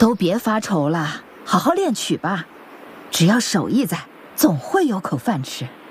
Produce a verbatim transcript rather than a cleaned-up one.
都别发愁了，好好练曲吧。只要手艺在，总会有口饭吃。